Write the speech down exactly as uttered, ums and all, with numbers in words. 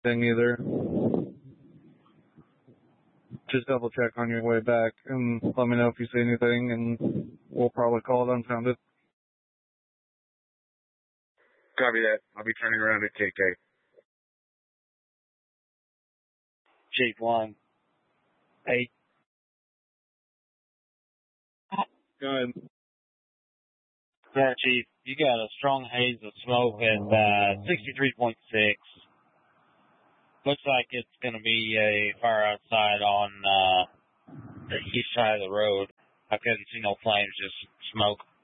anything either. Just double check on your way back and let me know if you see anything, and we'll probably call it unfounded. Copy that. I'll be turning around at K K. Chief one. Hey. Go ahead. Yeah, Chief, you got a strong haze of smoke at uh, sixty-three point six. Looks like it's going to be a fire outside on uh, the east side of the road. I couldn't see no flames, just smoke.